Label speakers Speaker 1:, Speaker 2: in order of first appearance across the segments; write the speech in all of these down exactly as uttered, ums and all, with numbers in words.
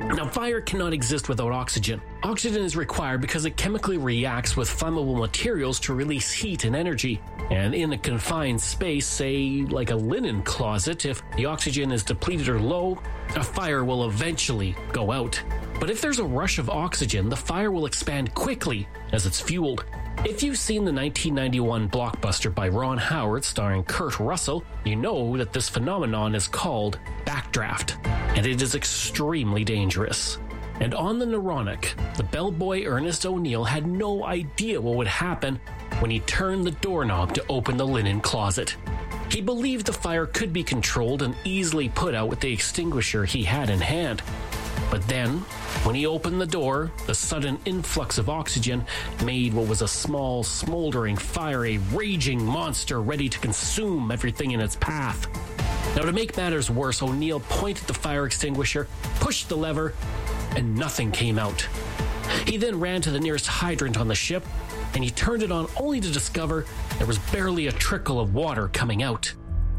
Speaker 1: Now, fire cannot exist without oxygen. Oxygen is required because it chemically reacts with flammable materials to release heat and energy. And in a confined space, say like a linen closet, if the oxygen is depleted or low, a fire will eventually go out. But if there's a rush of oxygen, the fire will expand quickly as it's fueled. If you've seen the nineteen ninety-one blockbuster by Ron Howard starring Kurt Russell, you know that this phenomenon is called backdraft, and it is extremely dangerous. And on the Noronic, the bellboy Ernest O'Neill had no idea what would happen when he turned the doorknob to open the linen closet. He believed the fire could be controlled and easily put out with the extinguisher he had in hand. But then, when he opened the door, the sudden influx of oxygen made what was a small, smoldering fire a raging monster ready to consume everything in its path. Now, to make matters worse, O'Neill pointed the fire extinguisher, pushed the lever, and nothing came out. He then ran to the nearest hydrant on the ship, and he turned it on only to discover there was barely a trickle of water coming out.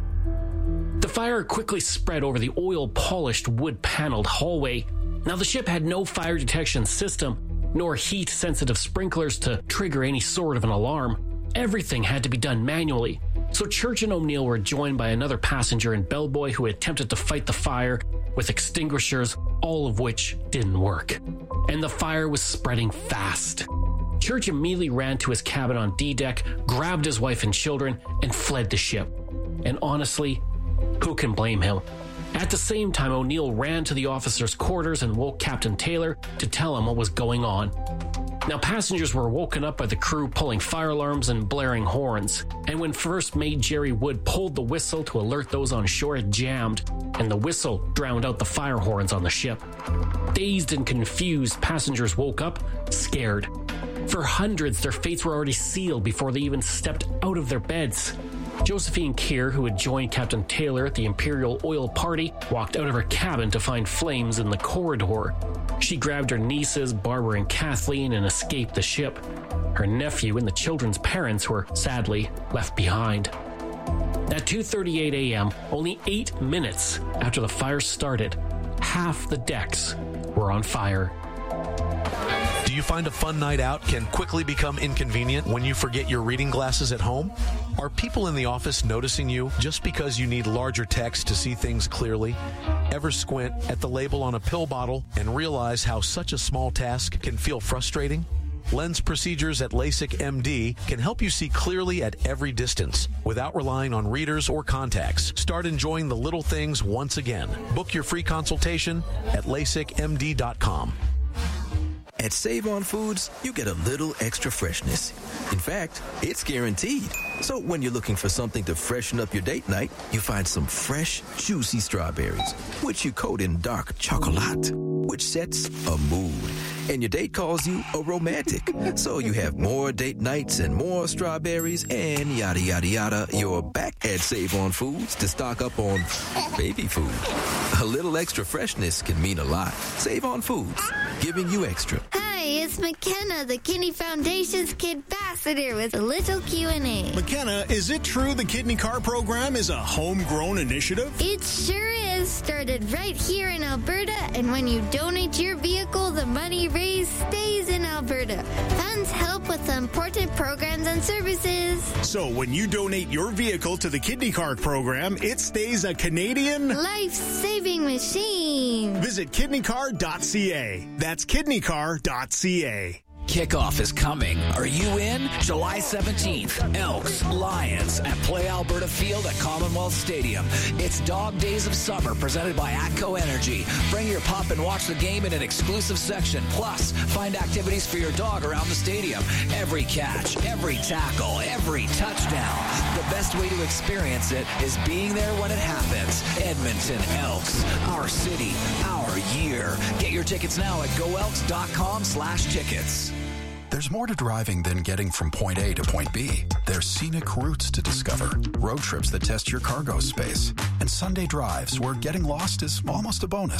Speaker 1: The fire quickly spread over the oil-polished, wood-paneled hallway. Now, the ship had no fire detection system, nor heat-sensitive sprinklers to trigger any sort of an alarm. Everything had to be done manually, so Church and O'Neill were joined by another passenger and bellboy who attempted to fight the fire with extinguishers, all of which didn't work. And the fire was spreading fast. Church immediately ran to his cabin on D-deck, grabbed his wife and children, and fled the ship. And honestly, who can blame him? At the same time, O'Neill ran to the officers' quarters and woke Captain Taylor to tell him what was going on. Now, passengers were woken up by the crew pulling fire alarms and blaring horns. And when First Mate Jerry Wood pulled the whistle to alert those on shore, it jammed, and the whistle drowned out the fire horns on the ship. Dazed and confused, passengers woke up, scared. For hundreds, their fates were already sealed before they even stepped out of their beds. Josephine Keir, who had joined Captain Taylor at the Imperial Oil Party, walked out of her cabin to find flames in the corridor. She grabbed her nieces, Barbara and Kathleen, and escaped the ship. Her nephew and the children's parents were, sadly, left behind. At two thirty-eight a.m., only eight minutes after the fire started, half the decks were on fire.
Speaker 2: Do you find a fun night out can quickly become inconvenient when you forget your reading glasses at home? Are people in the office noticing you just because you need larger text to see things clearly? Ever squint at the label on a pill bottle and realize how such a small task can feel frustrating? Lens procedures at LASIK M D can help you see clearly at every distance without relying on readers or contacts. Start enjoying the little things once again. Book your free consultation at LASIK M D dot com.
Speaker 3: At Save On Foods, you get a little extra freshness. In fact, it's guaranteed. So when you're looking for something to freshen up your date night, you find some fresh, juicy strawberries, which you coat in dark chocolate, which sets a mood. And your date calls you a romantic. So you have more date nights and more strawberries and yada, yada, yada. You're back at Save On Foods to stock up on baby food. A little extra freshness can mean a lot. Save On Foods, giving you extra.
Speaker 4: Hi, it's McKenna, the Kidney Foundation's Kid Ambassador, with a little Q and A.
Speaker 5: McKenna, is it true the Kidney Car Program is a homegrown initiative?
Speaker 4: It sure is. Started right here in Alberta, and when you donate your vehicle, the money raised stays in Alberta. Funds help with important programs and services.
Speaker 5: So when you donate your vehicle to the Kidney Car Program, it stays a Canadian
Speaker 4: life-saving machine.
Speaker 5: Visit kidney car dot c a. That's kidney car dot c a.
Speaker 6: Kickoff is coming. Are you in? July seventeenth, Elks, Lions at Play Alberta Field at Commonwealth Stadium. It's Dog Days of Summer presented by ATCO Energy. Bring your pup and watch the game in an exclusive section. Plus, find activities for your dog around the stadium. Every catch, every tackle, every touchdown. The best way to experience it is being there when it happens. Edmonton Elks, our city, our year. Get your tickets now at go elks dot com slash tickets.
Speaker 7: There's more to driving than getting from point A to point B. There's scenic routes to discover, road trips that test your cargo space, and Sunday drives where getting lost is almost a bonus.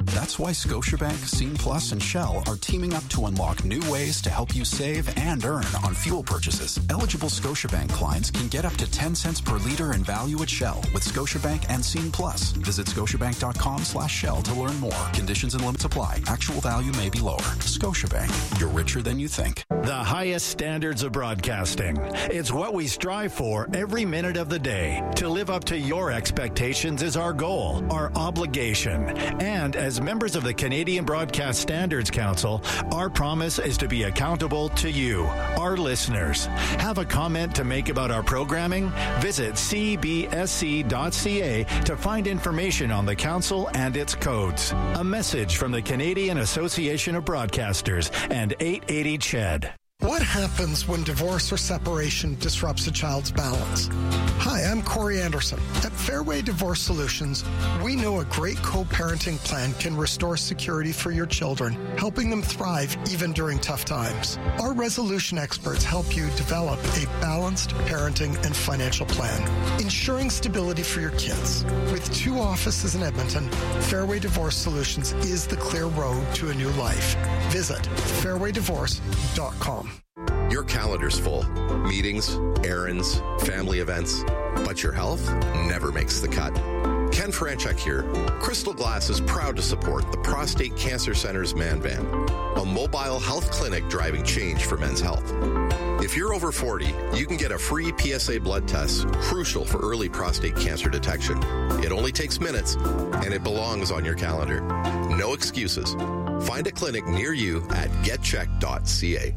Speaker 7: That's why Scotiabank, Scene Plus, and Shell are teaming up to unlock new ways to help you save and earn on fuel purchases. Eligible Scotiabank clients can get up to ten cents per liter in value at Shell with Scotiabank and Scene Plus. Visit scotiabank.com slash Shell to learn more. Conditions and limits apply. Actual value may be lower. Scotiabank. You're richer than you think.
Speaker 8: The highest standards of broadcasting. It's what we strive for every minute of the day. To live up to your expectations is our goal, our obligation. And as members of the Canadian Broadcast Standards Council, our promise is to be accountable to you, our listeners. Have a comment to make about our programming? Visit c b s c dot c a to find information on the council and its codes. A message from the Canadian Association of Broadcasters and eight eighty C H E D.
Speaker 9: What happens when divorce or separation disrupts a child's balance? Hi, I'm Corey Anderson. At Fairway Divorce Solutions, we know a great co-parenting plan can restore security for your children, helping them thrive even during tough times. Our resolution experts help you develop a balanced parenting and financial plan, ensuring stability for your kids. With two offices in Edmonton, Fairway Divorce Solutions is the clear road to a new life. Visit fairway divorce dot com.
Speaker 10: Your calendar's full. Meetings, errands, family events. But your health never makes the cut. Ken Franchuk here. Crystal Glass is proud to support the Prostate Cancer Center's Man Van, a mobile health clinic driving change for men's health. If you're over forty, you can get a free P S A blood test, crucial for early prostate cancer detection. It only takes minutes, and it belongs on your calendar. No excuses. Find a clinic near you at get check dot c a.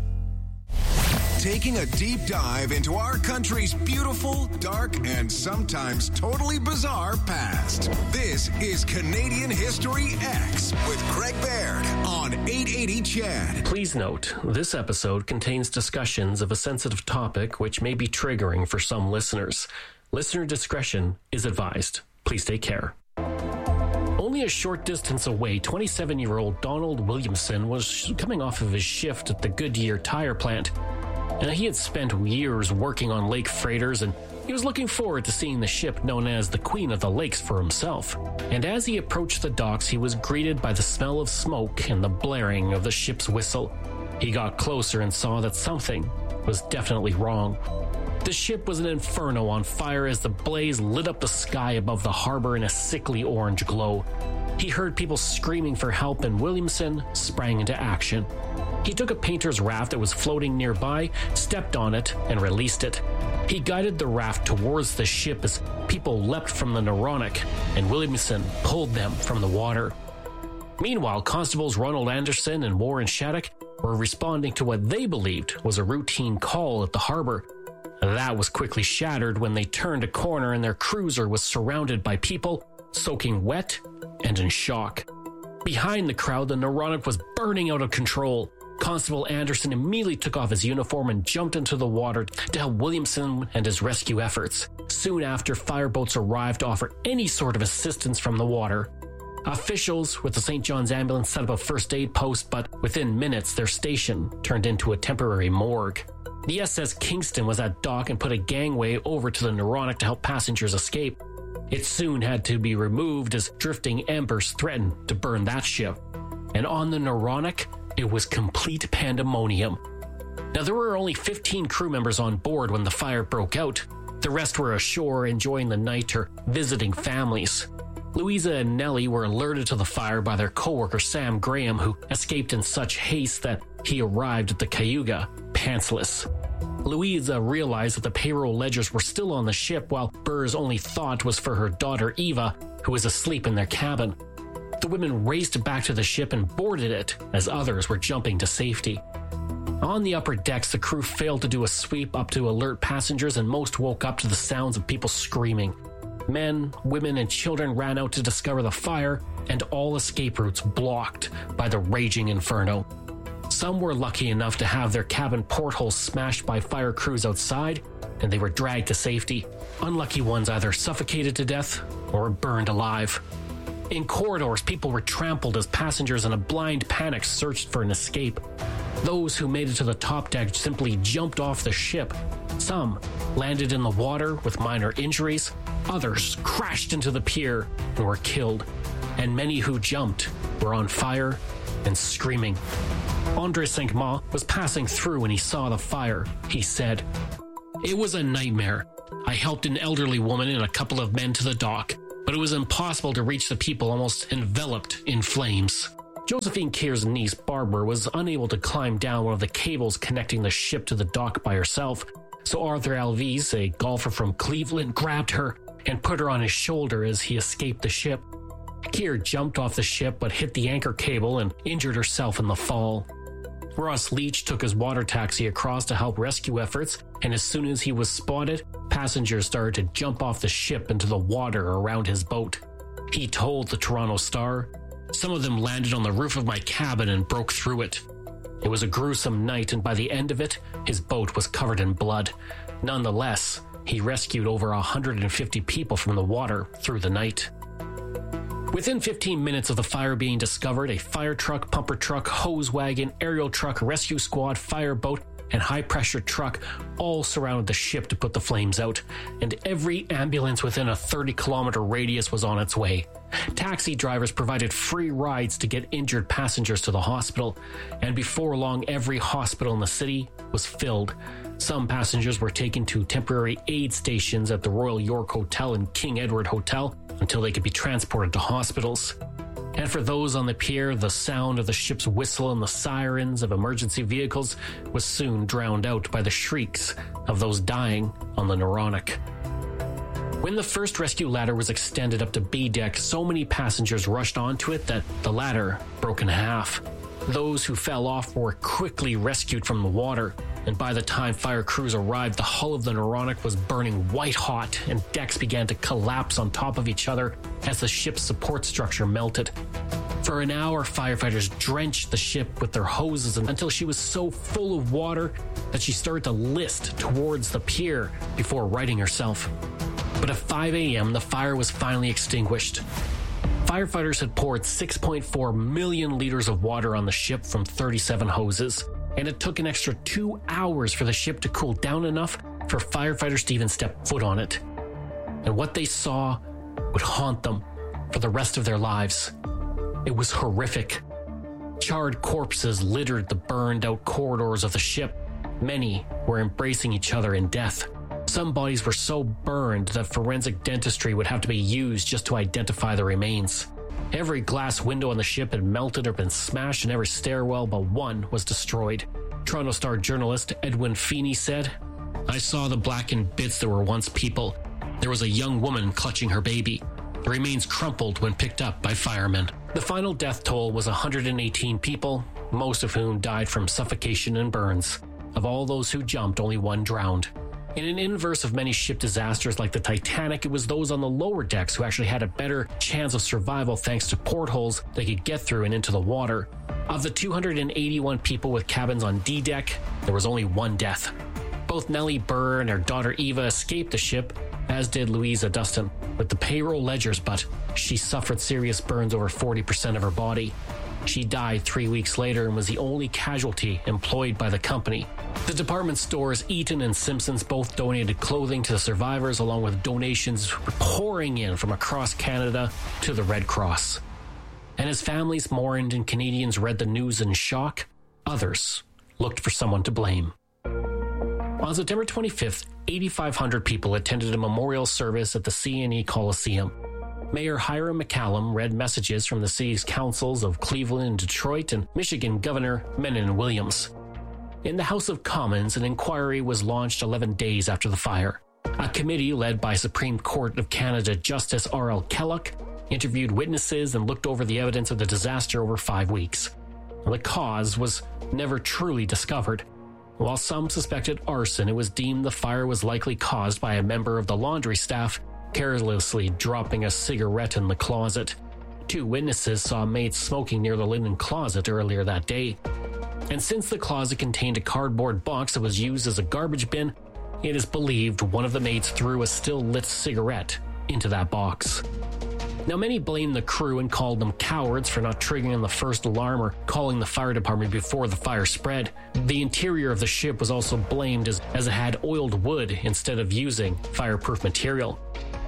Speaker 11: Taking a deep dive into our country's beautiful, dark, and sometimes totally bizarre past. This is Canadian History X with Craig Baird on eight eighty C H E D.
Speaker 1: Please note, this episode contains discussions of a sensitive topic which may be triggering for some listeners. Listener discretion is advised. Please take care. Only a short distance away, twenty-seven-year-old Donald Williamson was coming off of his shift at the Goodyear tire plant. And he had spent years working on lake freighters, and he was looking forward to seeing the ship known as the Queen of the Lakes for himself. And as he approached the docks, he was greeted by the smell of smoke and the blaring of the ship's whistle. He got closer and saw that something was definitely wrong. The ship was an inferno on fire as the blaze lit up the sky above the harbor in a sickly orange glow. He heard people screaming for help, and Williamson sprang into action. He took a painter's raft that was floating nearby, stepped on it, and released it. He guided the raft towards the ship as people leapt from the Noronic, and Williamson pulled them from the water. Meanwhile, Constables Ronald Anderson and Warren Shattuck were responding to what they believed was a routine call at the harbor. That was quickly shattered when they turned a corner and their cruiser was surrounded by people, soaking wet and in shock. Behind the crowd, the Noronic was burning out of control. Constable Anderson immediately took off his uniform and jumped into the water to help Williamson and his rescue efforts. Soon after, fireboats arrived to offer any sort of assistance from the water. Officials with the Saint John's ambulance set up a first aid post, but within minutes, their station turned into a temporary morgue. The S S Kingston was at dock and put a gangway over to the Noronic to help passengers escape. It soon had to be removed as drifting embers threatened to burn that ship. And on the Noronic, it was complete pandemonium. Now, there were only fifteen crew members on board when the fire broke out. The rest were ashore enjoying the night or visiting families. Louisa and Nellie were alerted to the fire by their co-worker Sam Graham, who escaped in such haste that he arrived at the Cayuga pantsless. Louisa realized that the payroll ledgers were still on the ship, while Burr's only thought was for her daughter Eva, who was asleep in their cabin. The women raced back to the ship and boarded it as others were jumping to safety. On the upper decks, the crew failed to do a sweep up to alert passengers, and most woke up to the sounds of people screaming. Men, women, and children ran out to discover the fire, and all escape routes blocked by the raging inferno. Some were lucky enough to have their cabin portholes smashed by fire crews outside, and they were dragged to safety. Unlucky ones either suffocated to death or burned alive. In corridors, people were trampled as passengers in a blind panic searched for an escape. Those who made it to the top deck simply jumped off the ship. Some landed in the water with minor injuries. Others crashed into the pier and were killed. and many who jumped were on fire and screaming. Andre Cinq-Mars was passing through when he saw the fire. He said, "It was a nightmare. I helped an elderly woman and a couple of men to the dock, but it was impossible to reach the people almost enveloped in flames." Josephine Keir's niece, Barbara, was unable to climb down one of the cables connecting the ship to the dock by herself, so Arthur Alves, a golfer from Cleveland, grabbed her and put her on his shoulder as he escaped the ship. Keir jumped off the ship but hit the anchor cable and injured herself in the fall. Ross Leach took his water taxi across to help rescue efforts, and as soon as he was spotted, passengers started to jump off the ship into the water around his boat. He told the Toronto Star, "Some of them landed on the roof of my cabin and broke through it. It was a gruesome night, and by the end of it, his boat was covered in blood. Nonetheless, he rescued over one hundred fifty people from the water through the night." Within fifteen minutes of the fire being discovered, a fire truck, pumper truck, hose wagon, aerial truck, rescue squad, fireboat, and high-pressure truck all surrounded the ship to put the flames out, and every ambulance within a thirty-kilometer radius was on its way. Taxi drivers provided free rides to get injured passengers to the hospital, and before long, every hospital in the city was filled. Some passengers were taken to temporary aid stations at the Royal York Hotel and King Edward Hotel until they could be transported to hospitals. And for those on the pier, the sound of the ship's whistle and the sirens of emergency vehicles was soon drowned out by the shrieks of those dying on the Noronic. When the first rescue ladder was extended up to B deck, so many passengers rushed onto it that the ladder broke in half. Those who fell off were quickly rescued from the water, and by the time fire crews arrived, the hull of the Noronic was burning white hot, and decks began to collapse on top of each other as the ship's support structure melted. For an hour, firefighters drenched the ship with their hoses until she was so full of water that she started to list towards the pier before righting herself. But at five a.m., the fire was finally extinguished. Firefighters had poured six point four million liters of water on the ship from thirty-seven hoses, and it took an extra two hours for the ship to cool down enough for firefighters to even step foot on it. And what they saw would haunt them for the rest of their lives. It was horrific. Charred corpses littered the burned-out corridors of the ship. Many were embracing each other in death. Some bodies were so burned that forensic dentistry would have to be used just to identify the remains. Every glass window on the ship had melted or been smashed, and every stairwell but one was destroyed. Toronto Star journalist Edwin Feeney said, "I saw the blackened bits that were once people. There was a young woman clutching her baby. The remains crumpled when picked up by firemen." The final death toll was one hundred eighteen people, most of whom died from suffocation and burns. Of all those who jumped, only one drowned. In an inverse of many ship disasters like the Titanic, it was those on the lower decks who actually had a better chance of survival thanks to portholes they could get through and into the water. Of the two hundred eighty-one people with cabins on D deck, there was only one death. Both Nellie Burr and her daughter Eva escaped the ship, as did Louisa Dustin, with the payroll ledgers, but she suffered serious burns over forty percent of her body. She died three weeks later and was the only casualty employed by the company. The department stores Eaton and Simpsons both donated clothing to the survivors, along with donations pouring in from across Canada to the Red Cross. And as families mourned and Canadians read the news in shock, others looked for someone to blame. On September twenty-fifth, eighty-five hundred people attended a memorial service at the C and E Coliseum. Mayor Hiram McCallum read messages from the city's councils of Cleveland and Detroit and Michigan Governor Menon Williams. In the House of Commons, an inquiry was launched eleven days after the fire. A committee led by Supreme Court of Canada Justice R L Kellogg interviewed witnesses and looked over the evidence of the disaster over five weeks. The cause was never truly discovered. While some suspected arson, it was deemed the fire was likely caused by a member of the laundry staff carelessly dropping a cigarette in the closet. Two witnesses saw maids smoking near the linen closet earlier that day. And since the closet contained a cardboard box that was used as a garbage bin, it is believed one of the maids threw a still-lit cigarette into that box. Now, many blamed the crew and called them cowards for not triggering the first alarm or calling the fire department before the fire spread. The interior of the ship was also blamed as, as it had oiled wood instead of using fireproof material.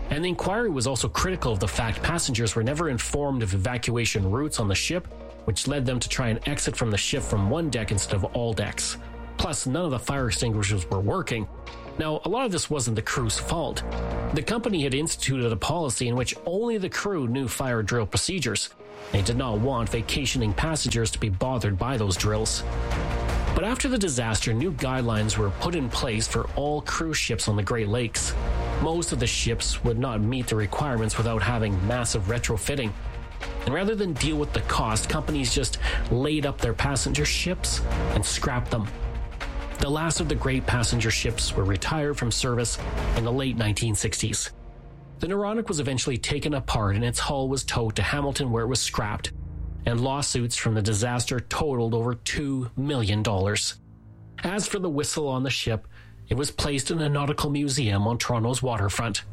Speaker 1: And the inquiry was also critical of the fact passengers were never informed of evacuation routes on the ship, which led them to try and exit from the ship from one deck instead of all decks. Plus, none of the fire extinguishers were working. Now, a lot of this wasn't the crew's fault. The company had instituted a policy in which only the crew knew fire drill procedures. They did not want vacationing passengers to be bothered by those drills. But after the disaster, new guidelines were put in place for all cruise ships on the Great Lakes. Most of the ships would not meet the requirements without having massive retrofitting. And rather than deal with the cost, companies just laid up their passenger ships and scrapped them. The last of the great passenger ships were retired from service in the late nineteen sixties. The Noronic was eventually taken apart and its hull was towed to Hamilton where it was scrapped, and lawsuits from the disaster totaled over two million dollars. As for the whistle on the ship, it was placed in a nautical museum on Toronto's waterfront.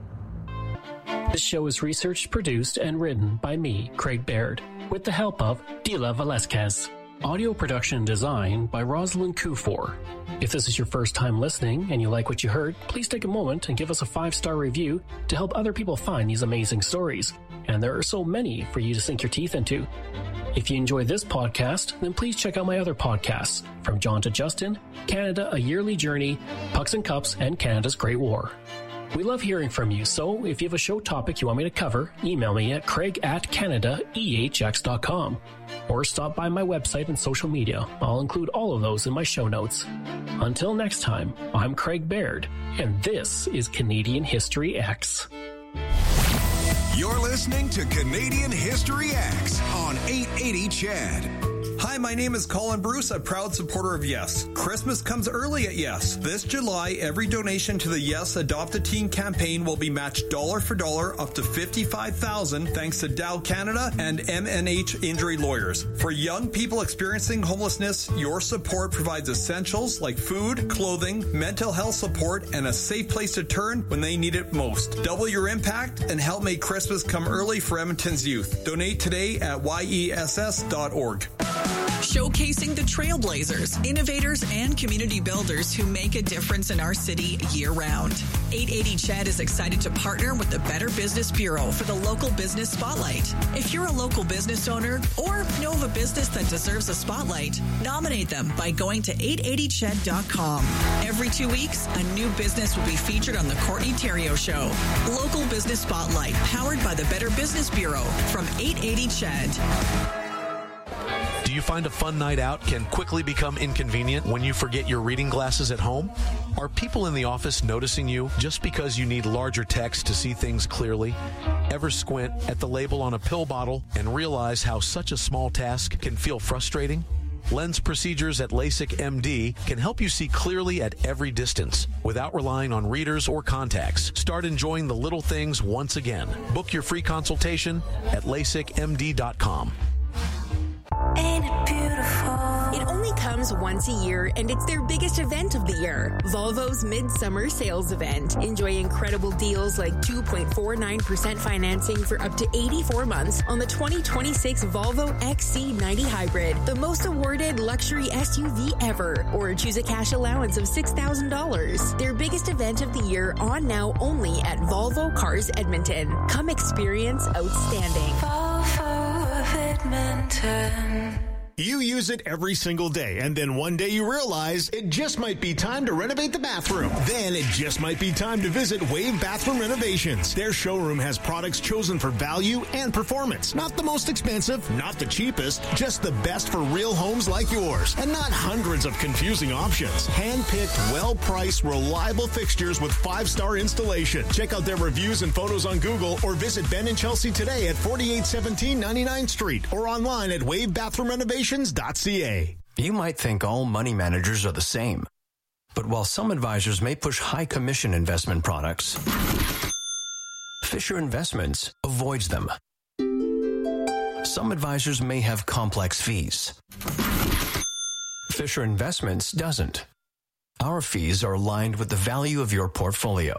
Speaker 1: This show is researched, produced, and written by me, Craig Baird, with the help of Dila Velasquez. Audio production and design by Rosalind Kufor. If this is your first time listening and you like what you heard, please take a moment and give us a five-star review to help other people find these amazing stories. And there are so many for you to sink your teeth into. If you enjoy this podcast, then please check out my other podcasts, From John to Justin, Canada, A Yearly Journey, Pucks and Cups, and Canada's Great War. We love hearing from you, so if you have a show topic you want me to cover, email me at craig at canada e h x dot com or stop by my website and social media. I'll include all of those in my show notes. Until next time, I'm Craig Baird, and this is Canadian History X.
Speaker 11: You're listening to Canadian History X on eight eighty C H E D.
Speaker 12: Hi, my name is Colin Bruce, a proud supporter of Yes. Christmas comes early at Yes. This July, every donation to the Yes Adopt a Teen campaign will be matched dollar for dollar up to fifty-five thousand dollars thanks to Dow Canada and M N H Injury Lawyers. For young people experiencing homelessness, your support provides essentials like food, clothing, mental health support, and a safe place to turn when they need it most. Double your impact and help make Christmas come early for Edmonton's youth. Donate today at y e s s dot org.
Speaker 13: Showcasing the trailblazers, innovators, and community builders who make a difference in our city year-round. eight eighty C H E D is excited to partner with the Better Business Bureau for the Local Business Spotlight. If you're a local business owner or know of a business that deserves a spotlight, nominate them by going to eight eighty C H E D dot com. Every two weeks, a new business will be featured on the Courtney Theriault Show. Local Business Spotlight, powered by the Better Business Bureau from eight eighty C H E D.
Speaker 2: Do you find a fun night out can quickly become inconvenient when you forget your reading glasses at home? Are people in the office noticing you just because you need larger text to see things clearly? Ever squint at the label on a pill bottle and realize how such a small task can feel frustrating? Lens Procedures at LASIK M D can help you see clearly at every distance without relying on readers or contacts. Start enjoying the little things once again. Book your free consultation at lasik m d dot com.
Speaker 14: Ain't it beautiful? It only comes once a year, and it's their biggest event of the year, Volvo's Midsummer Sales Event. Enjoy incredible deals like two point four nine percent financing for up to eighty-four months on the twenty twenty-six Volvo X C ninety Hybrid, the most awarded luxury S U V ever, or choose a cash allowance of six thousand dollars. Their biggest event of the year on now only at Volvo Cars Edmonton. Come experience outstanding.
Speaker 15: Volvo of Edmonton.
Speaker 5: You use it every single day, and then one day you realize it just might be time to renovate the bathroom. Then it just might be time to visit Wave Bathroom Renovations. Their showroom has products chosen for value and performance. Not the most expensive, not the cheapest, just the best for real homes like yours. And not hundreds of confusing options. Hand-picked, well-priced, reliable fixtures with five-star installation. Check out their reviews and photos on Google or visit Ben and Chelsea today at forty-eight seventeen ninety-ninth Street or online at wave bathroom renovations dot c a.
Speaker 16: You might think all money managers are the same. But while some advisors may push high commission investment products, Fisher Investments avoids them. Some advisors may have complex fees. Fisher Investments doesn't. Our fees are aligned with the value of your portfolio.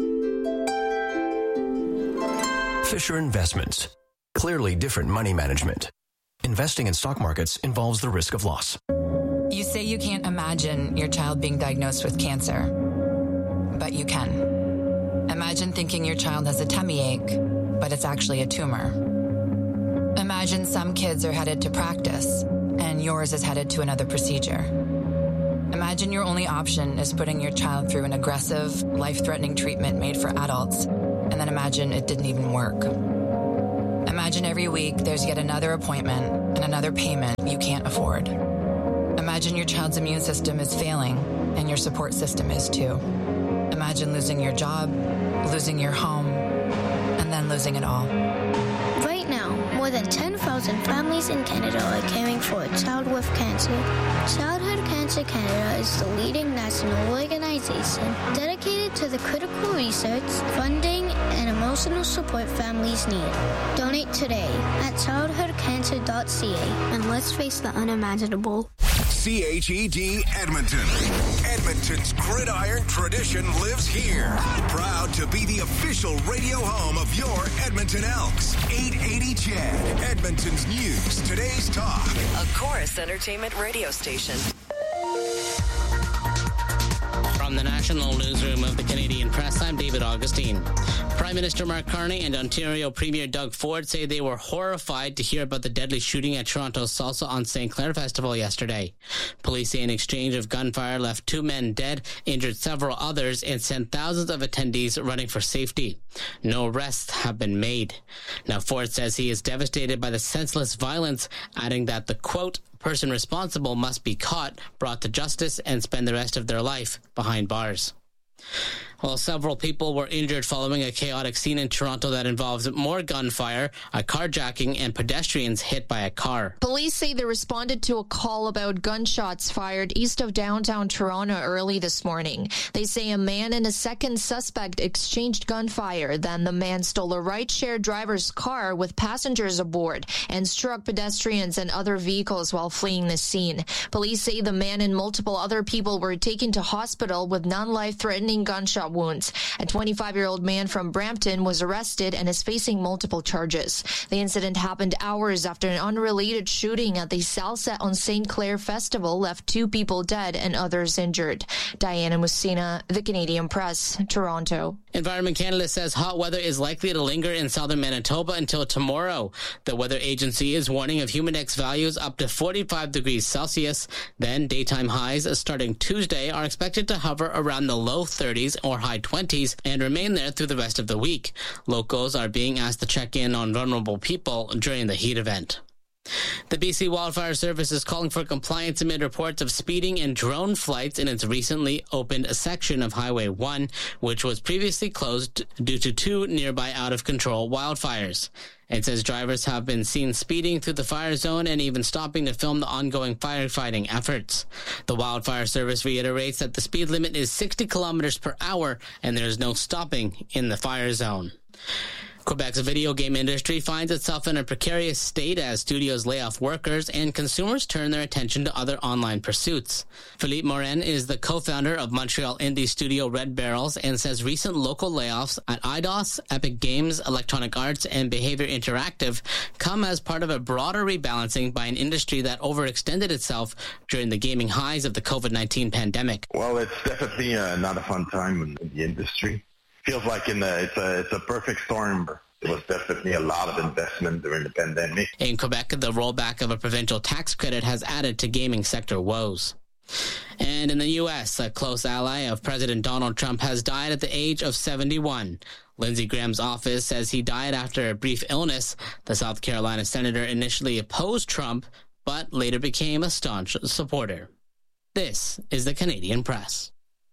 Speaker 16: Fisher Investments. Clearly different money management. Investing in stock markets involves the risk of loss.
Speaker 17: You say you can't imagine your child being diagnosed with cancer, but you can. Imagine Imagine thinking your child has a tummy ache, but it's actually a tumor. Imagine some kids are headed to practice, and yours is headed to another procedure. Imagine your only option is putting your child through an aggressive, life-threatening treatment made for adults, and then imagine it didn't even work. Imagine every week there's yet another appointment and another payment you can't afford. Imagine your child's immune system is failing, and your support system is too. Imagine losing your job, losing your home, and then losing it all.
Speaker 18: Right now, more than ten thousand families in Canada are caring for a child with cancer. Childhood Cancer Canada is the leading national organization dedicated to the critical research, funding, and emotional support families need. Donate today at childhood cancer dot c a and let's face the unimaginable.
Speaker 11: C H E D Edmonton. Edmonton's gridiron tradition lives here. Proud to be the official radio home of your Edmonton Elks. eight eighty C H E D, Edmonton's news, today's talk.
Speaker 19: A Chorus Entertainment radio station.
Speaker 20: From the National Newsroom of the Canadian Press, I'm David Augustine. Prime Minister Mark Carney and Ontario Premier Doug Ford say they were horrified to hear about the deadly shooting at Toronto's Salsa on Saint Clair Festival yesterday. Police say an exchange of gunfire left two men dead, injured several others, and sent thousands of attendees running for safety. No arrests have been made. Now, Ford says he is devastated by the senseless violence, adding that the, quote, person responsible must be caught, brought to justice, and spend the rest of their life behind bars. Well, several people were injured following a chaotic scene in Toronto that involves more gunfire, a carjacking, and pedestrians hit by a car.
Speaker 21: Police say they responded to a call about gunshots fired east of downtown Toronto early this morning. They say a man and a second suspect exchanged gunfire. Then the man stole a ride-share driver's car with passengers aboard and struck pedestrians and other vehicles while fleeing the scene. Police say the man and multiple other people were taken to hospital with non-life-threatening gunshot wounds. A twenty-five-year-old man from Brampton was arrested and is facing multiple charges. The incident happened hours after an unrelated shooting at the Salsa on Saint Clair Festival left two people dead and others injured. Diana Messina, The Canadian Press, Toronto.
Speaker 20: Environment Canada says hot weather is likely to linger in southern Manitoba until tomorrow. The weather agency is warning of humidex values up to forty-five degrees Celsius. Then daytime highs starting Tuesday are expected to hover around the low thirties or high twenties and remain there through the rest of the week. Locals are being asked to check in on vulnerable people during the heat event. The B C Wildfire Service is calling for compliance amid reports of speeding and drone flights in its recently opened section of Highway one, which was previously closed due to two nearby out-of-control wildfires. It says drivers have been seen speeding through the fire zone and even stopping to film the ongoing firefighting efforts. The Wildfire Service reiterates that the speed limit is sixty kilometers per hour and there is no stopping in the fire zone. Quebec's video game industry finds itself in a precarious state as studios lay off workers and consumers turn their attention to other online pursuits. Philippe Morin is the co-founder of Montreal indie studio Red Barrels and says recent local layoffs at Eidos, Epic Games, Electronic Arts, and Behavior Interactive come as part of a broader rebalancing by an industry that overextended itself during the gaming highs of the covid nineteen pandemic.
Speaker 22: Well, it's definitely uh, not a fun time in the industry. Feels like in the, it's a it's a perfect storm. There was definitely a lot of investment during the pandemic.
Speaker 20: In Quebec, the rollback of a provincial tax credit has added to gaming sector woes. And in the U S, a close ally of President Donald Trump has died at the age of seventy-one. Lindsey Graham's office says he died after a brief illness. The South Carolina senator initially opposed Trump, but later became a staunch supporter. This is the Canadian Press.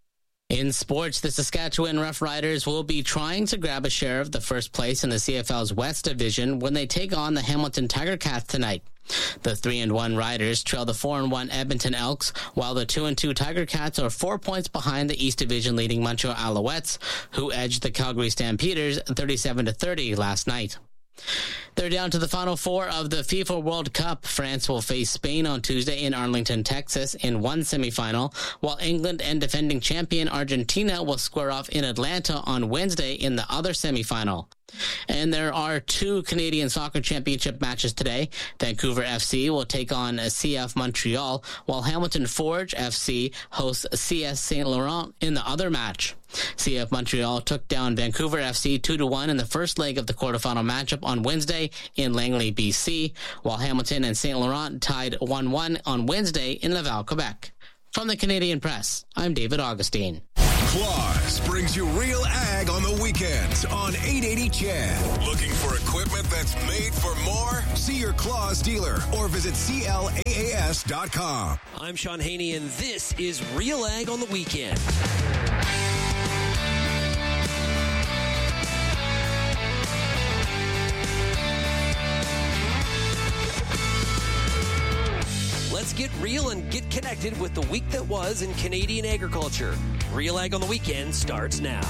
Speaker 20: In sports, the Saskatchewan Roughriders will be trying to grab a share of the first place in the C F L's West Division when they take on the Hamilton Tiger Cats tonight. The three and one Riders trail the four and one Edmonton Elks, while the two and two Tiger Cats are four points behind the East Division leading Montreal Alouettes, who edged the Calgary Stampeders thirty-seven to thirty last night. They're down to the final four of the FIFA World Cup. France will face Spain on Tuesday in Arlington, Texas in one semifinal, while England and defending champion Argentina will square off in Atlanta on Wednesday in the other semifinal. And there are two Canadian Soccer Championship matches today. Vancouver F C will take on C F Montreal, while Hamilton Forge F C hosts C S Saint Laurent in the other match. C F Montreal took down Vancouver F C two to one in the first leg of the quarterfinal matchup on Wednesday in Langley, B C, while Hamilton and Saint Laurent tied one one on Wednesday in Laval, Quebec. From the Canadian Press, I'm David Augustine.
Speaker 11: Claus brings you Real Ag on the weekends on eight eighty C H E D. Looking for equipment that's made for more? See your Claus dealer or visit C L A A S dot com.
Speaker 3: I'm Sean Haney, and this is Real Ag on the weekend. Let's get real and get connected with the week that was in Canadian agriculture. Real Ag on the Weekend starts now.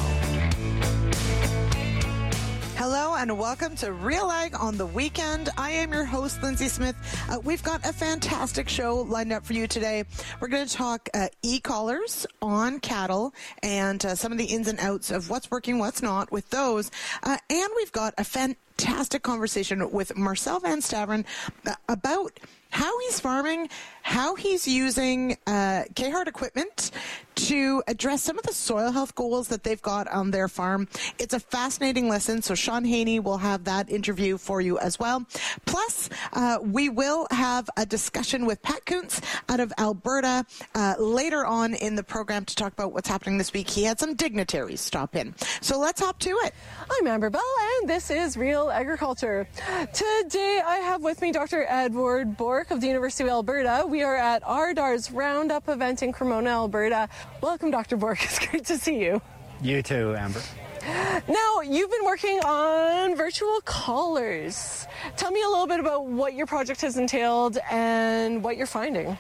Speaker 4: Hello and welcome to Real Ag on the Weekend. I am your host, Lindsay Smith. Uh, we've got a fantastic show lined up for you today. We're going to talk uh, e-collars on cattle and uh, some of the ins and outs of what's working, what's not with those. Uh, and we've got a fantastic conversation with Marcel Van Staveren uh, about how he's farming, how he's using uh, K-Hart equipment to address some of the soil health goals that they've got on their farm. It's a fascinating lesson, so Sean Haney will have that interview for you as well. Plus, uh, we will have a discussion with Pat Kuntz out of Alberta uh, later on in the program to talk about what's happening this week. He had some dignitaries stop in. So let's hop to it.
Speaker 23: I'm Amber Bell, and this is Real Agriculture. Today, I have with me Doctor Edward Bork of the University of Alberta. We are at R D A R's Roundup event in Cremona, Alberta. Welcome, Doctor Bork. It's great to see you.
Speaker 24: You too, Amber.
Speaker 23: Now, you've been working on virtual collars. Tell me a little bit about what your project has entailed and what you're finding.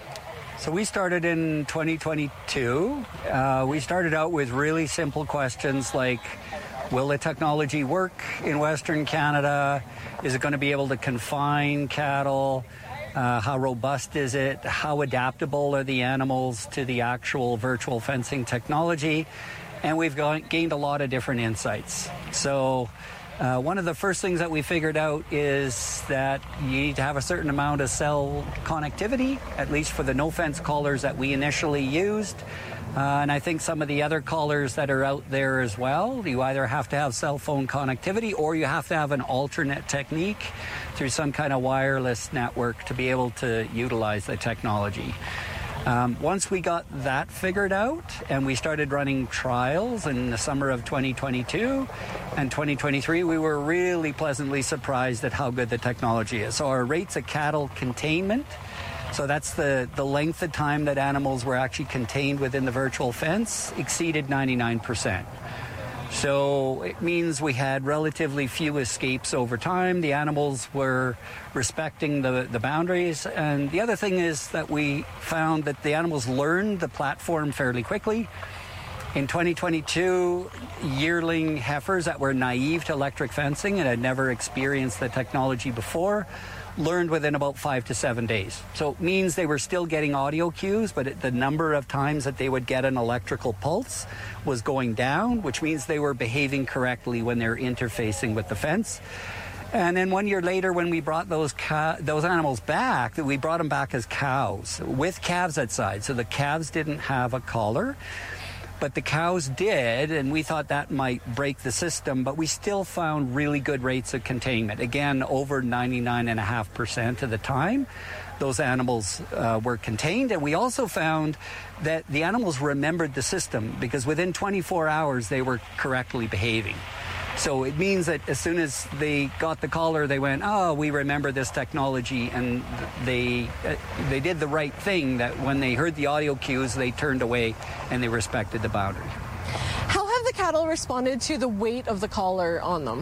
Speaker 24: So we started in twenty twenty-two. Uh, we started out with really simple questions like, will the technology work in Western Canada? Is it going to be able to confine cattle? Uh, how robust is it? How adaptable are the animals to the actual virtual fencing technology? And we've got, gained a lot of different insights. So uh, one of the first things that we figured out is that you need to have a certain amount of cell connectivity, at least for the no-fence collars that we initially used. Uh, and I think some of the other collars that are out there as well, you either have to have cell phone connectivity or you have to have an alternate technique through some kind of wireless network to be able to utilize the technology. Um, once we got that figured out and we started running trials in the summer of twenty twenty-two and twenty twenty-three, we were really pleasantly surprised at how good the technology is. So our rates of cattle containment, so that's the, the length of time that animals were actually contained within the virtual fence, exceeded ninety-nine percent. So it means we had relatively few escapes over time. The animals were respecting the, the boundaries. And the other thing is that we found that the animals learned the platform fairly quickly. In twenty twenty-two, yearling heifers that were naive to electric fencing and had never experienced the technology before learned within about five to seven days. So it means they were still getting audio cues, but it, the number of times that they would get an electrical pulse was going down, which means they were behaving correctly when they're interfacing with the fence. And then one year later, when we brought those ca- those animals back, we brought them back as cows with calves outside. So the calves didn't have a collar, but the cows did, and we thought that might break the system, but we still found really good rates of containment. Again, over ninety-nine point five percent of the time, those animals uh, were contained. And we also found that the animals remembered the system because within twenty-four hours, they were correctly behaving. So it means that as soon as they got the collar, they went, oh, we remember this technology, and they uh, they did the right thing, that when they heard the audio cues, they turned away and they respected the boundary.
Speaker 23: How have the cattle responded to the weight of the collar on them?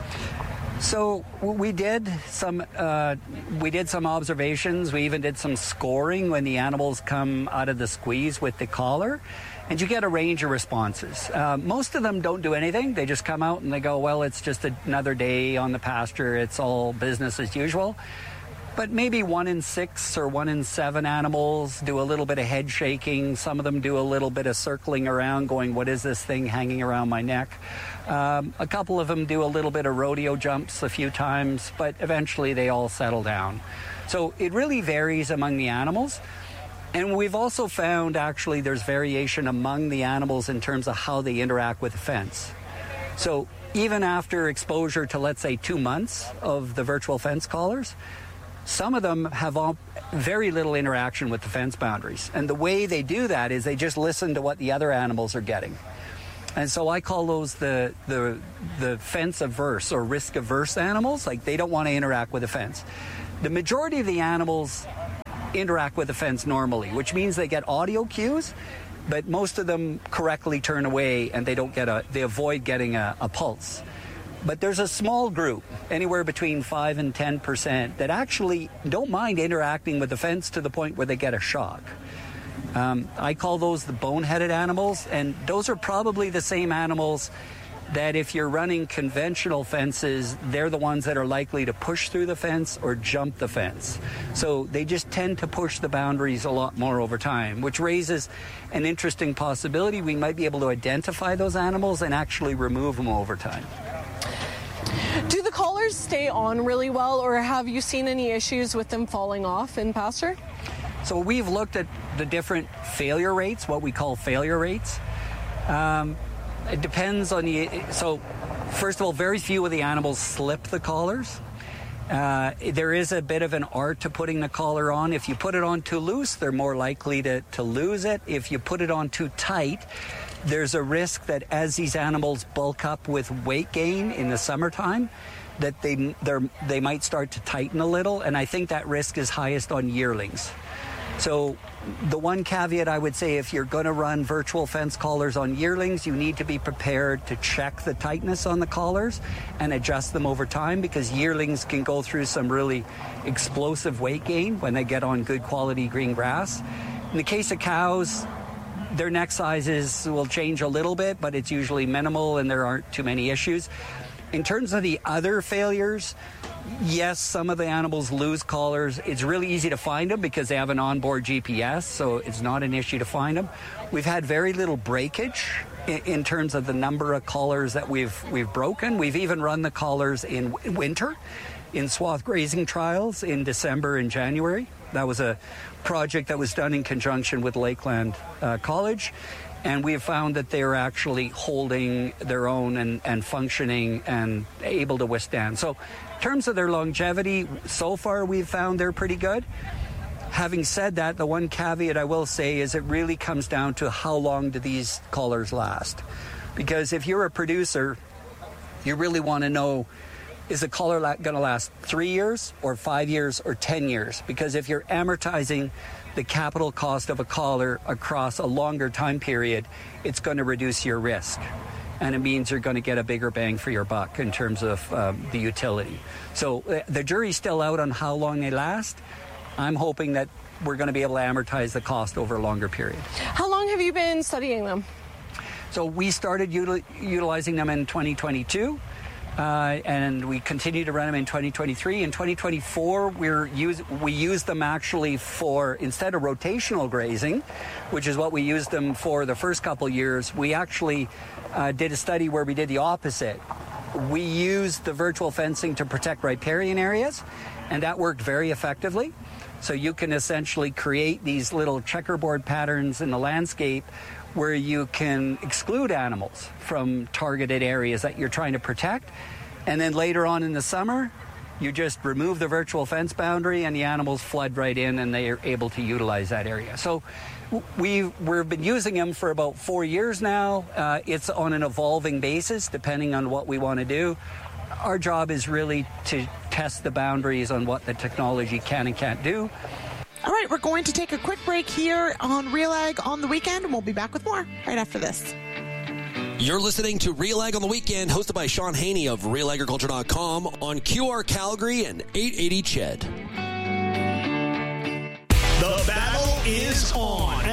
Speaker 24: So we did some uh, we did some observations. We even did some scoring when the animals come out of the squeeze with the collar. And you get a range of responses. Uh, most of them don't do anything. They just come out and they go, well, it's just another day on the pasture. It's all business as usual. but maybe one in six or one in seven animals do a little bit of head shaking. Some of them do a little bit of circling around, going, what is this thing hanging around my neck? Um, a couple of them do a little bit of rodeo jumps a few times, but eventually they all settle down. So it really varies among the animals. And we've also found, actually, there's variation among the animals in terms of how they interact with the fence. So even after exposure to, let's say, two months of the virtual fence collars, some of them have all, very little interaction with the fence boundaries. And the way they do that is they just listen to what the other animals are getting. And so I call those the, the, the fence-averse or risk-averse animals. Like, they don't want to interact with the fence. The majority of the animals interact with the fence normally, which means they get audio cues, but most of them correctly turn away and they don't get a, they avoid getting a, a pulse. But there's a small group, anywhere between five and ten percent, that actually don't mind interacting with the fence to the point where they get a shock. Um, I call those the bone-headed animals, and those are probably the same animals that if you're running conventional fences, they're the ones that are likely to push through the fence or jump the fence. So they just tend to push the boundaries a lot more over time, which raises an interesting possibility. We might be able to identify those animals and actually remove them over time.
Speaker 23: Do the collars stay on really well, or have you seen any issues with them falling off in pasture?
Speaker 24: So we've looked at the different failure rates, what we call failure rates. Um, It depends on the, so first of all, very few of the animals slip the collars. Uh, there is a bit of an art to putting the collar on. If you put it on too loose, they're more likely to, to lose it. If you put it on too tight, there's a risk that as these animals bulk up with weight gain in the summertime, that they they're, they might start to tighten a little, and I think that risk is highest on yearlings. So the one caveat I would say, if you're going to run virtual fence collars on yearlings, you need to be prepared to check the tightness on the collars and adjust them over time, because yearlings can go through some really explosive weight gain when they get on good quality green grass. In the case of cows, their neck sizes will change a little bit, but it's usually minimal and there aren't too many issues. In terms of the other failures, yes, some of the animals lose collars. It's really easy to find them because they have an onboard G P S, so it's not an issue to find them. We've had very little breakage in, in terms of the number of collars that we've we've broken. We've even run the collars in winter in swath grazing trials in December and January. That was a project that was done in conjunction with Lakeland uh, College. And we have found that they're actually holding their own and, and functioning and able to withstand. So in terms of their longevity, so far we've found they're pretty good. Having said that, the one caveat I will say is it really comes down to how long do these collars last. Because if you're a producer, you really want to know, is the collar la- going to last three years or five years or ten years? Because if you're amortizing the capital cost of a collar across a longer time period, it's going to reduce your risk. And it means you're going to get a bigger bang for your buck in terms of um, the utility. So uh, the jury's still out on how long they last. I'm hoping that we're going to be able to amortize the cost over a longer period.
Speaker 23: How long have you been studying them?
Speaker 24: So we started util- utilizing them in twenty twenty-two. Uh, and we continue to run them in twenty twenty-three. In twenty twenty-four, we're use, we use them actually for, instead of rotational grazing, which is what we used them for the first couple years, we actually uh, did a study where we did the opposite. We used the virtual fencing to protect riparian areas, and that worked very effectively. So you can essentially create these little checkerboard patterns in the landscape where you can exclude animals from targeted areas that you're trying to protect. And then later on in the summer, you just remove the virtual fence boundary and the animals flood right in and they are able to utilize that area. So we've, we've been using them for about four years now. Uh, it's on an evolving basis depending on what we want to do. Our job is really to test the boundaries on what the technology can and can't do.
Speaker 4: All right, we're going to take a quick break here on Real Ag on the Weekend, and we'll be back with more right after this.
Speaker 3: You're listening to Real Ag on the Weekend, hosted by Sean Haney of real agriculture dot com on Q R Calgary and eight eighty C H E D.
Speaker 5: The battle is on as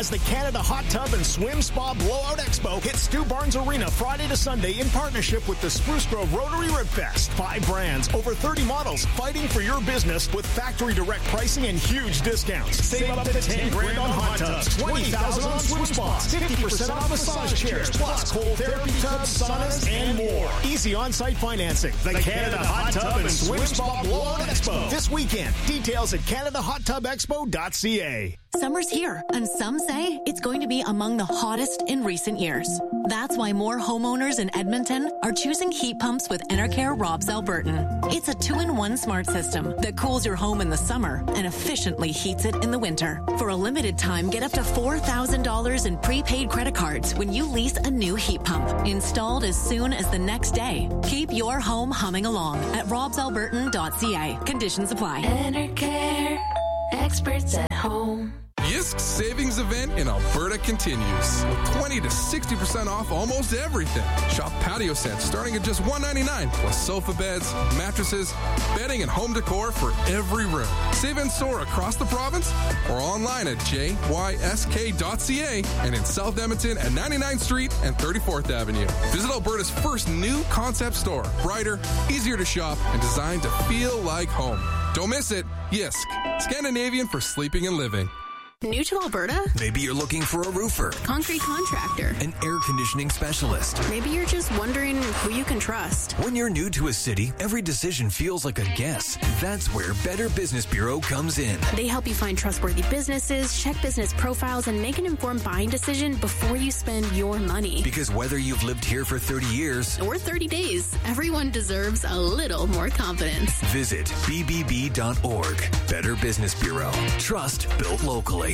Speaker 5: as the Canada Hot Tub and Swim Spa Blowout Expo hits Stu Barnes Arena Friday to Sunday in partnership with the Spruce Grove Rotary Rib Fest. Five brands, over thirty models, fighting for your business with factory direct pricing and huge discounts. Save up to ten grand on hot tubs, twenty thousand on swim spas, fifty percent on massage chairs, plus cold therapy tubs, saunas, and more. Easy on-site financing. The Canada Hot Tub and Swim Spa Blowout Expo this weekend. Details at canada hot tub expo dot c a.
Speaker 6: Summer's here, and some say it's going to be among the hottest in recent years. That's why more homeowners in Edmonton are choosing heat pumps with Enercare Robs Albertan. It's a two-in-one smart system that cools your home in the summer and efficiently heats it in the winter. For a limited time, get up to four thousand dollars in prepaid credit cards when you lease a new heat pump, installed as soon as the next day. Keep your home humming along at robs albertan dot c a. Conditions apply.
Speaker 15: Enercare, experts at home.
Speaker 7: Yisk's savings event in Alberta continues with twenty to sixty percent off almost everything. Shop patio sets starting at just one ninety-nine, plus sofa beds, mattresses, bedding, and home decor for every room. Save in store across the province or online at j y s k dot c a and in South Edmonton at ninety-ninth Street and thirty-fourth Avenue. Visit Alberta's first new concept store, brighter, easier to shop, and designed to feel like home. Don't miss it. Yisk, Scandinavian for sleeping and living.
Speaker 8: New to Alberta?
Speaker 9: Maybe you're looking for a roofer,
Speaker 8: Concrete contractor,
Speaker 9: an air conditioning specialist.
Speaker 8: Maybe you're just wondering who you can trust.
Speaker 9: When you're new to a city, every decision feels like a guess. That's where Better Business Bureau comes in.
Speaker 8: They help you find trustworthy businesses, check business profiles, and make an informed buying decision before you spend your money.
Speaker 9: Because whether you've lived here for thirty years
Speaker 8: or thirty days, everyone deserves a little more confidence.
Speaker 9: Visit b b b dot org. Better Business Bureau. Trust built locally.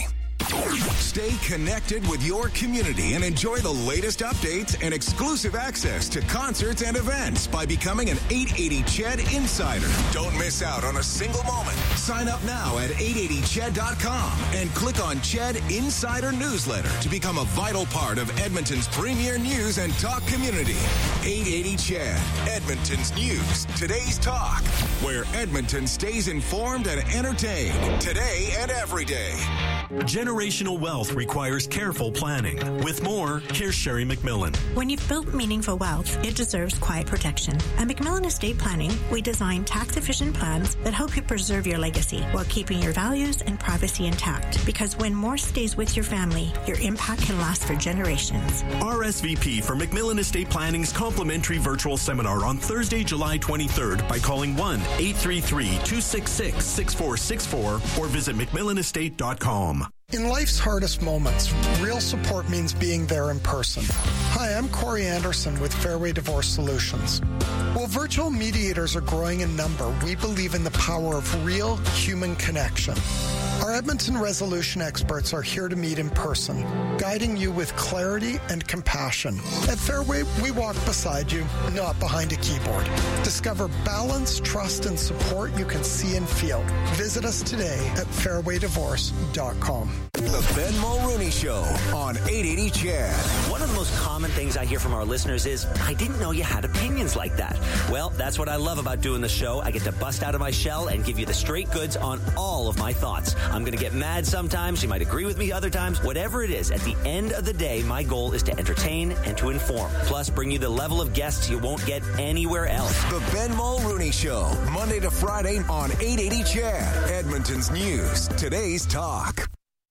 Speaker 11: Stay connected with your community and enjoy the latest updates and exclusive access to concerts and events by becoming an eight eighty C H E D Insider. Don't miss out on a single moment. Sign up now at eight eighty C H E D dot com and click on C H E D Insider Newsletter to become a vital part of Edmonton's premier news and talk community. eight eighty C H E D, Edmonton's news, today's talk, where Edmonton stays informed and entertained today and every day.
Speaker 25: Generational wealth requires careful planning. With more, here's Sherry McMillan.
Speaker 26: When you've built meaningful wealth, it deserves quiet protection. At McMillan Estate Planning, we design tax-efficient plans that help you preserve your legacy while keeping your values and privacy intact. Because when more stays with your family, your impact can last for generations.
Speaker 25: R S V P for McMillan Estate Planning's complimentary virtual seminar on Thursday, July twenty-third by calling one eight three three, two six six, six four six four or visit mcmillan estate dot com.
Speaker 27: In life's hardest moments, real support means being there in person. Hi, I'm Corey Anderson with Fairway Divorce Solutions. While virtual mediators are growing in number, we believe in the power of real human connection. Our Edmonton resolution experts are here to meet in person, guiding you with clarity and compassion. At Fairway, we walk beside you, not behind a keyboard. Discover balance, trust, and support you can see and feel. Visit us today at fairway divorce dot com.
Speaker 11: The Ben Mulrooney Show on eight eighty C H E D.
Speaker 28: One of the most common things I hear from our listeners is, I didn't know you had opinions like that. Well, that's what I love about doing the show. I get to bust out of my shell and give you the straight goods on all of my thoughts. I'm going to get mad sometimes. You might agree with me other times. Whatever it is, at the end of the day, my goal is to entertain and to inform. Plus, bring you the level of guests you won't get anywhere else.
Speaker 11: The Ben Mulrooney Show, Monday to Friday on eight eighty C H E D. Edmonton's news, today's talk.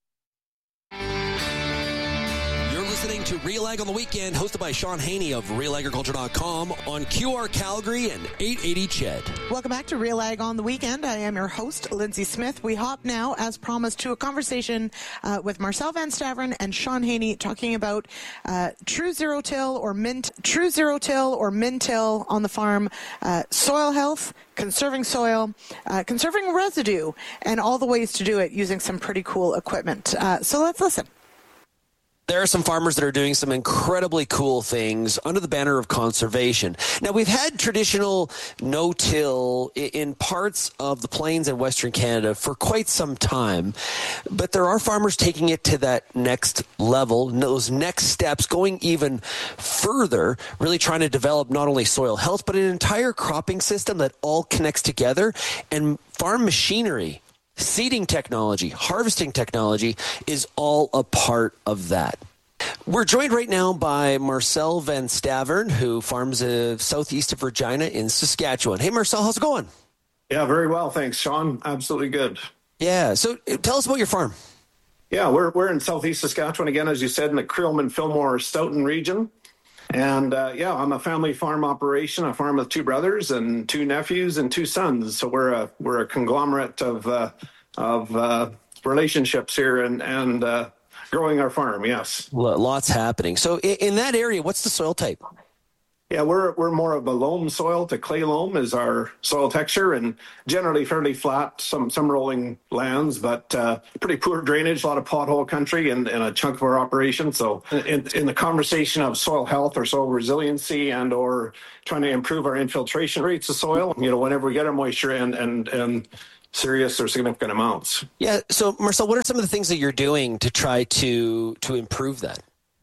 Speaker 3: Listening to Real Ag on the Weekend, hosted by Sean Haney of real agriculture dot com on Q R Calgary and eight eighty C H E D.
Speaker 4: Welcome back to Real Ag on the Weekend. I am your host, Lindsay Smith. We hop now, as promised, to a conversation uh, with Marcel Van Staveren and Sean Haney talking about uh, true zero till or mint, true zero till or min till on the farm, uh, soil health, conserving soil, uh, conserving residue, and all the ways to do it using some pretty cool equipment. Uh, so let's listen.
Speaker 3: There are some farmers that are doing some incredibly cool things under the banner of conservation. Now, we've had traditional no-till in parts of the plains and Western Canada for quite some time, but there are farmers taking it to that next level, those next steps, going even further, really trying to develop not only soil health, but an entire cropping system that all connects together, and farm machinery Seeding technology, harvesting technology is all a part of that. We're joined right now by Marcel Van Stavern, who farms uh, southeast of Regina in Saskatchewan. Hey, Marcel, how's it going?
Speaker 1: Yeah, very well, thanks, Sean. Absolutely good.
Speaker 3: Yeah, so tell us about your farm.
Speaker 1: Yeah, we're we're in southeast Saskatchewan, again, as you said, in the Creelman-Fillmore-Stoughton region. And, uh, yeah, I'm a family farm operation. I farm with two brothers and two nephews and two sons. So we're a we're a conglomerate of uh, of uh, relationships here and, and uh, growing our farm, yes.
Speaker 3: Lots happening. So in, in that area, what's the soil type?
Speaker 1: Yeah, we're we're more of a loam soil to clay loam is our soil texture, and generally fairly flat, some some rolling lands, but uh, pretty poor drainage, a lot of pothole country in, in a chunk of our operation. So in, in the conversation of soil health or soil resiliency and or trying to improve our infiltration rates of soil, you know, whenever we get our moisture and and and serious or significant amounts.
Speaker 3: Yeah, so Marcel, what are some of the things that you're doing to try to to improve that?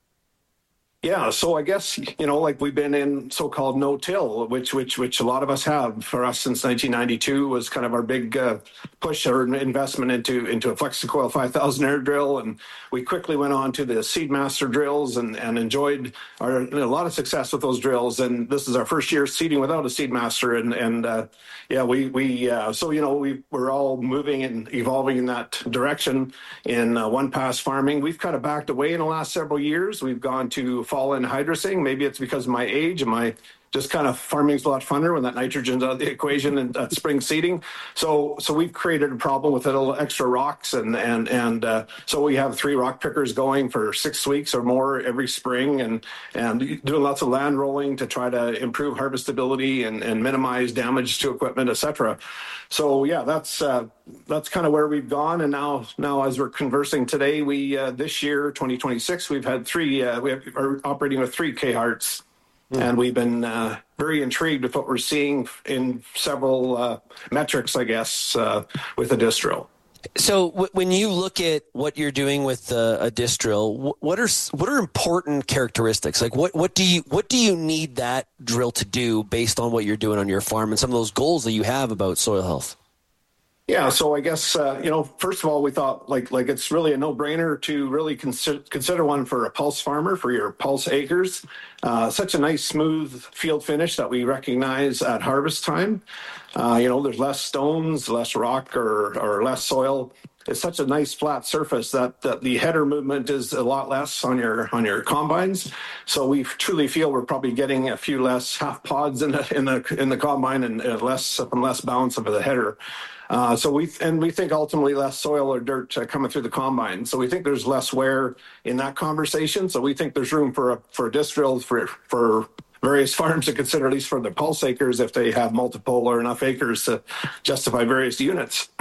Speaker 1: Yeah, so I guess, you know, like we've been in so-called no-till, which which which a lot of us have. For us since nineteen ninety-two was kind of our big uh, push or investment into into a FlexiCoil five thousand air drill, and we quickly went on to the Seedmaster drills and, and enjoyed our, you know, a lot of success with those drills. And this is our first year seeding without a Seedmaster, and and uh, yeah, we we uh, so you know we we're all moving and evolving in that direction in uh, one pass farming. We've kind of backed away in the last several years. We've gone to fall in hydrosing. Maybe it's because of my age and my just kind of farming's a lot funner when that nitrogen's out of the equation and uh, spring seeding. So so we've created a problem with a little extra rocks, and and and uh, so we have three rock pickers going for six weeks or more every spring, and and doing lots of land rolling to try to improve harvestability and, and minimize damage to equipment, et cetera. So yeah, that's uh, that's kind of where we've gone. And now now as we're conversing today, we uh, this year twenty twenty-six we've had three uh, we have, are operating with three K-Hearts. And we've been uh, very intrigued with what we're seeing in several uh, metrics, I guess, uh, with the disc drill.
Speaker 3: So w- when you look at what you're doing with uh, a disc drill, w- what are what are important characteristics? Like what, what do you what do you need that drill to do based on what you're doing on your farm and some of those goals that you have about soil health?
Speaker 1: Yeah, so I guess, uh, you know, first of all, we thought like like it's really a no-brainer to really consider, consider one for a pulse farmer, for your pulse acres. Uh, such a nice, smooth field finish that we recognize at harvest time. Uh, you know, there's less stones, less rock or, or less soil. It's such a nice flat surface that, that the header movement is a lot less on your on your combines. So we truly feel we're probably getting a few less half pods in the in the in the combine and uh, less and less bounce of the header. Uh, so we and we think ultimately less soil or dirt uh, coming through the combine. So we think there's less wear in that conversation. So we think there's room for a, for a disc drill for for various farms to consider, at least for their pulse acres, if they have multiple or enough acres to justify various units.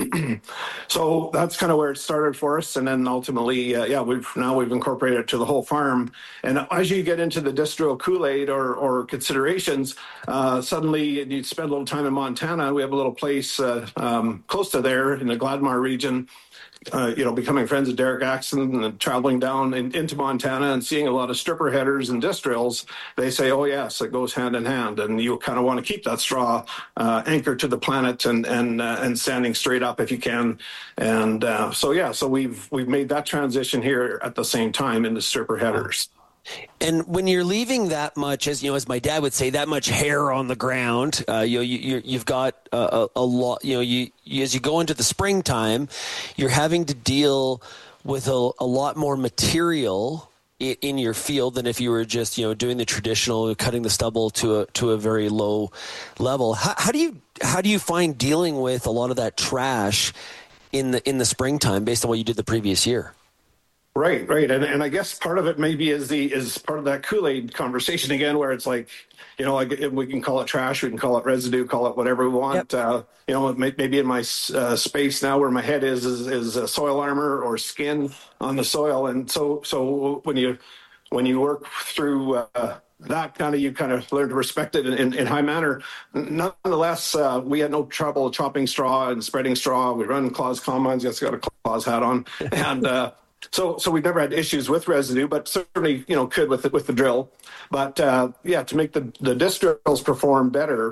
Speaker 1: So that's kind of where it started for us. And then ultimately, uh, yeah, we've now we've incorporated it to the whole farm. And as you get into the disc drill Kool-Aid or, or considerations, uh, suddenly you spend a little time in Montana. We have a little place uh, um, close to there in the Gladmar region. Uh, you know, becoming friends with Derek Axon and traveling down in, into Montana and seeing a lot of stripper headers and disc drills, they say, oh, yes, it goes hand in hand. And you kind of want to keep that straw uh, anchored to the planet and and uh, and standing straight up if you can. And uh, so, yeah, so we've we've made that transition here at the same time into stripper headers.
Speaker 3: And when you're leaving that much, as you know, as my dad would say, that much hair on the ground, uh, you know, you, you, you've got a, a, a lot. You know, you, you as you go into the springtime, you're having to deal with a, a lot more material in, in your field than if you were just, you know, doing the traditional cutting the stubble to a to a very low level. How, how do you how do you find dealing with a lot of that trash in the in the springtime based on what you did the previous year?
Speaker 1: Right, right, and and I guess part of it maybe is the is part of that Kool-Aid conversation again, where it's like, you know, like we can call it trash, we can call it residue, call it whatever we want. Yep. Uh, you know, maybe in my uh, space now where my head is is, is a soil armor or skin on the soil, and so so when you when you work through uh, that kind of, you kind of learn to respect it in, in, in high manner. Nonetheless, uh, we had no trouble chopping straw and spreading straw. We run Claus combines. Yes, got a Claus hat on, and. Uh, So, so we've never had issues with residue, but certainly, you know, could with the, with the drill. But uh, yeah, to make the, the disc drills perform better,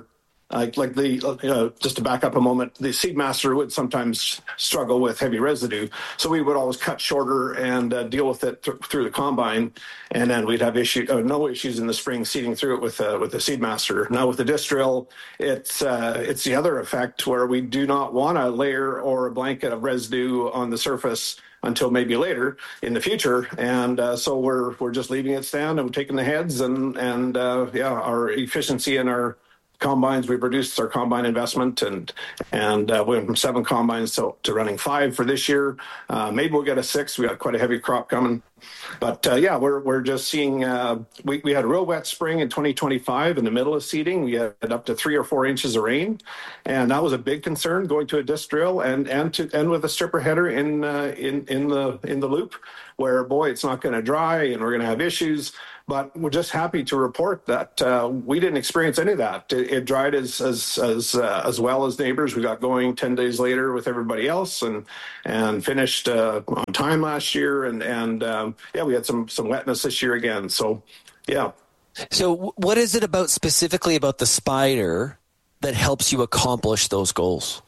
Speaker 1: Like, like the, uh, just to back up a moment, the Seedmaster would sometimes struggle with heavy residue. So we would always cut shorter and uh, deal with it th- through the combine. And then we'd have issue, uh, no issues in the spring seeding through it with, uh, with the Seedmaster. Now with the disc drill, it's, uh, it's the other effect where we do not want a layer or a blanket of residue on the surface until maybe later in the future. And uh, so we're, we're just leaving it stand and we're taking the heads and, and uh, yeah, our efficiency in our combines, we've reduced our combine investment and and uh, we went from seven combines to, to running five for this year. Uh, maybe we'll get a six. We got quite a heavy crop coming, but uh, yeah, we're we're just seeing. Uh, we we had a real wet spring in twenty twenty-five in the middle of seeding. We had up to three or four inches of rain, and that was a big concern going to a disc drill and and to and with a stripper header in uh, in in the in the loop, where boy, it's not going to dry and we're going to have issues. But we're just happy to report that uh, we didn't experience any of that. It, it dried as as as uh, as well as neighbors. We got going ten days later with everybody else, and and finished uh, on time last year. And and um, yeah, we had some some wetness this year again. So yeah.
Speaker 3: So what is it about specifically about the Spider that helps you accomplish those goals?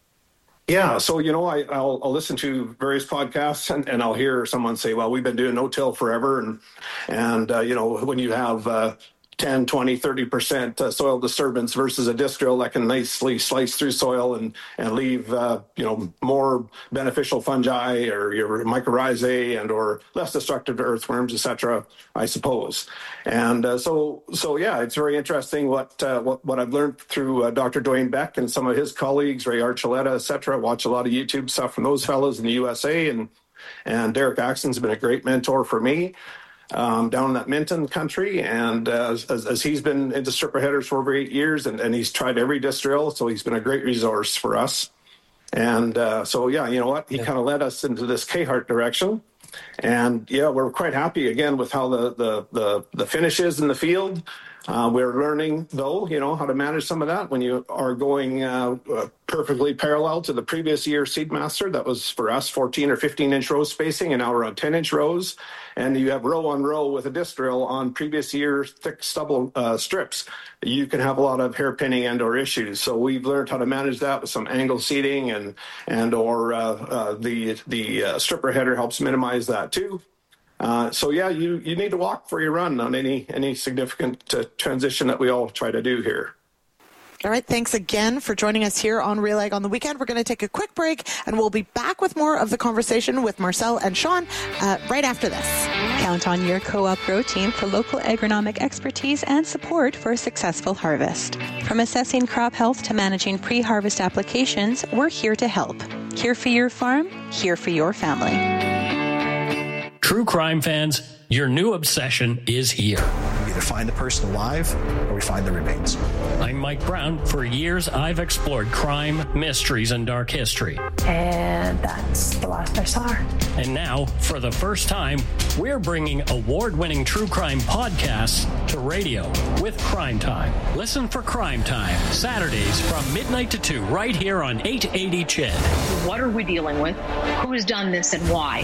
Speaker 1: Yeah, so, you know, I, I'll, I'll listen to various podcasts and, and I'll hear someone say, well, we've been doing no-till forever. And, and uh, you know, when you have uh, ten, twenty, thirty percent uh, soil disturbance versus a disc drill that can nicely slice through soil and, and leave, uh, you know, more beneficial fungi or your mycorrhizae and or less destructive to earthworms, et cetera, I suppose. And uh, so, so yeah, it's very interesting what uh, what, what I've learned through uh, Doctor Dwayne Beck and some of his colleagues, Ray Archuleta, et cetera. I watch a lot of YouTube stuff from those fellows in the U S A, and and Derek Axton's been a great mentor for me um, down in that Minton country. And uh, as, as he's been into stripper headers for over eight years, and, and he's tried every disc drill, so he's been a great resource for us. And uh, so, yeah, you know what? He yeah. kind of led us into this K-Hart direction. And yeah, we're quite happy again with how the the the, the finish is in the field. Uh, we're learning, though, you know, how to manage some of that when you are going uh, uh, perfectly parallel to the previous year Seedmaster. That was for us fourteen or fifteen inch row spacing, and now we're on ten inch rows. And you have row on row with a disc drill on previous year thick stubble uh, strips. You can have a lot of hairpinning and or issues. So we've learned how to manage that with some angle seeding and and or uh, uh, the the uh, stripper header helps minimize that too. Uh, so yeah, you, you need to walk before you run on any any significant uh, transition that we all try to do here.
Speaker 4: All right, thanks again for joining us here on Real Ag on the Weekend. We're going to take a quick break, and we'll be back with more of the conversation with Marcel and Sean uh, right after this.
Speaker 2: Count on your Co-op Grow team for local agronomic expertise and support for a successful harvest. From assessing crop health to managing pre-harvest applications, we're here to help. Here for your farm, here for your family.
Speaker 10: True crime fans, your new obsession is here.
Speaker 12: We either find the person alive or we find the remains.
Speaker 10: I'm Mike Brown. For years, I've explored crime, mysteries, and dark history.
Speaker 13: And that's the last I saw her.
Speaker 10: And now, for the first time, we're bringing award-winning true crime podcasts to radio with Crime Time. Listen for Crime Time, Saturdays from midnight to two, right here on eight eighty C H E D.
Speaker 14: What are we dealing with? Who's done this and why?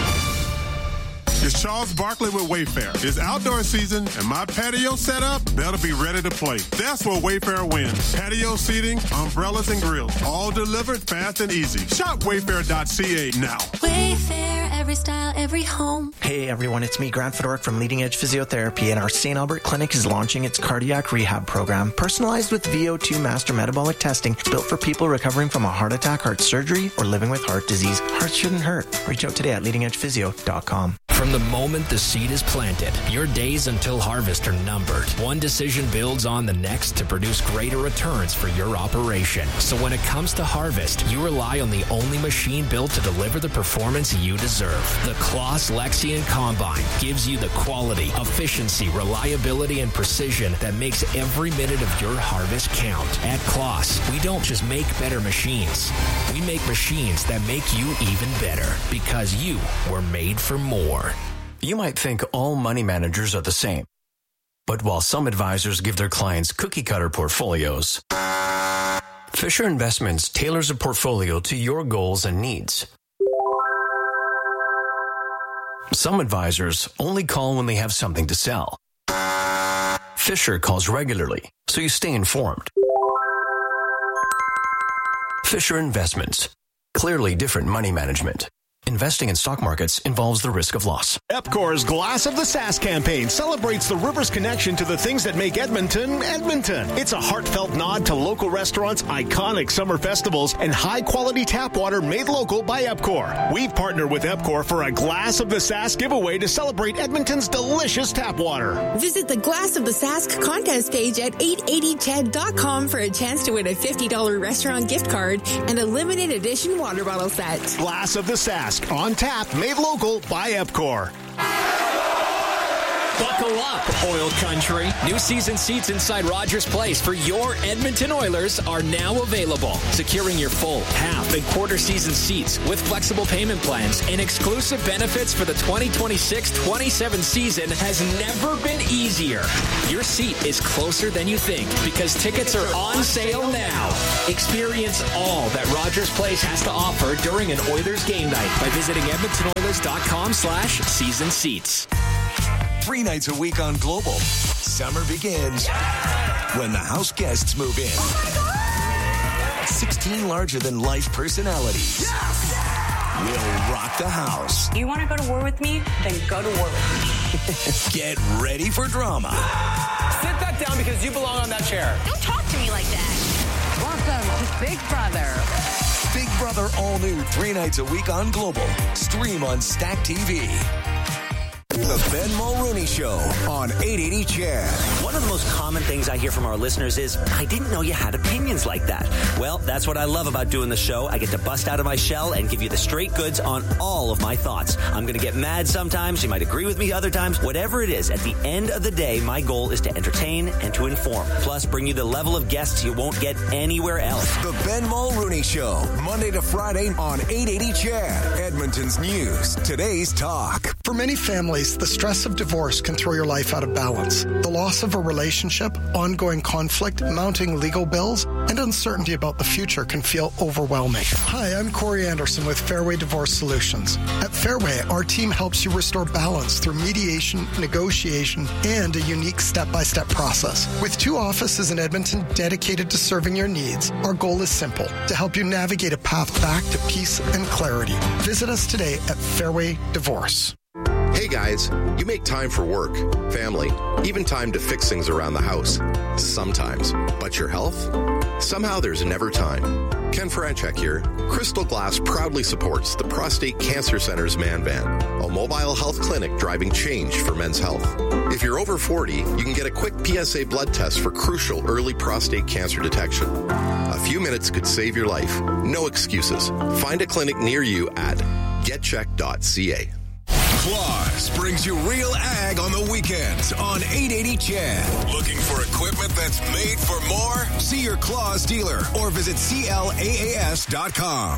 Speaker 16: It's Charles Barkley with Wayfair. It's outdoor season, and my patio setup better be ready to play. That's where Wayfair wins. Patio seating, umbrellas, and grills. All delivered fast and easy. Shop wayfair dot c a now.
Speaker 15: Wayfair, every style, every home.
Speaker 17: Hey everyone, it's me, Grant Fedoruk from Leading Edge Physiotherapy, and our Saint Albert Clinic is launching its cardiac rehab program, personalized with V O two master metabolic testing, built for people recovering from a heart attack, heart surgery, or living with heart disease. Hearts shouldn't hurt. Reach out today at leading edge physio dot com.
Speaker 18: From the moment the seed is planted, your days until harvest are numbered. One decision builds on the next to produce greater returns for your operation. So when it comes to harvest, you rely on the only machine built to deliver the performance you deserve. The Claas Lexion Combine gives you the quality, efficiency, reliability, and precision that makes every minute of your harvest count. At Claas, we don't just make better machines. We make machines that make you even better because you were made for more.
Speaker 9: You might think all money managers are the same. But while some advisors give their clients cookie-cutter portfolios, Fisher Investments tailors a portfolio to your goals and needs. Some advisors only call when they have something to sell. Fisher calls regularly, so you stay informed. Fisher Investments. Clearly different money management. Investing in stock markets involves the risk of loss.
Speaker 5: Epcor's Glass of the Sask campaign celebrates the river's connection to the things that make Edmonton, Edmonton. It's a heartfelt nod to local restaurants, iconic summer festivals, and high-quality tap water made local by Epcor. We've partnered with Epcor for a Glass of the Sask giveaway to celebrate Edmonton's delicious tap water.
Speaker 6: Visit the Glass of the Sask contest page at eight eighty ched dot com for a chance to win a fifty dollars restaurant gift card and a limited edition water bottle set.
Speaker 5: Glass of the Sask. On tap, made local by Epcor.
Speaker 18: Buckle up, Oil Country. New season seats inside Rogers Place for your Edmonton Oilers are now available. Securing your full, half, and quarter season seats with flexible payment plans and exclusive benefits for the twenty twenty-six twenty-seven season has never been easier. Your seat is closer than you think because tickets are on sale now. Experience all that Rogers Place has to offer during an Oilers game night by visiting edmonton oilers dot com slash season seats.
Speaker 11: Three nights a week on Global. Summer begins when the house guests move in. sixteen larger-than-life personalities will rock the house.
Speaker 19: You want to go to war with me? Then go to war with
Speaker 11: me. Get ready for drama.
Speaker 20: Sit back down because you belong on that chair.
Speaker 19: Don't talk to me like that.
Speaker 20: Welcome to Big Brother.
Speaker 11: Big Brother all new three nights a week on Global. Stream on Stack T V. The Ben Mulrooney Show on eight eighty C H E D.
Speaker 28: One of the most common things I hear from our listeners is, I didn't know you had opinions like that. Well, that's what I love about doing the show. I get to bust out of my shell and give you the straight goods on all of my thoughts. I'm going to get mad sometimes. You might agree with me other times. Whatever it is, at the end of the day, my goal is to entertain and to inform. Plus, bring you the level of guests you won't get anywhere else.
Speaker 11: The Ben Mulrooney Show, Monday to Friday on eight eighty C H E D. Edmonton's news, today's talk.
Speaker 27: For many families, the stress of divorce can throw your life out of balance. The loss of a relationship, ongoing conflict, mounting legal bills, and uncertainty about the future can feel overwhelming. Hi, I'm Corey Anderson with Fairway Divorce Solutions. At Fairway, our team helps you restore balance through mediation, negotiation, and a unique step-by-step process. With two offices in Edmonton dedicated to serving your needs, our goal is simple, to help you navigate a path back to peace and clarity. Visit us today at Fairway Divorce.
Speaker 21: Hey guys, you make time for work, family, even time to fix things around the house. Sometimes. But your health? Somehow there's never time. Ken Franchek here. Crystal Glass proudly supports the Prostate Cancer Center's Man Van, a mobile health clinic driving change for men's health. If you're over forty, you can get a quick P S A blood test for crucial early prostate cancer detection. A few minutes could save your life. No excuses. Find a clinic near you at get check dot c a.
Speaker 11: Claus brings you Real Ag on the weekends on eight eighty C H E D. Looking for equipment that's made for more? See your Claus dealer or visit C L A A S dot com.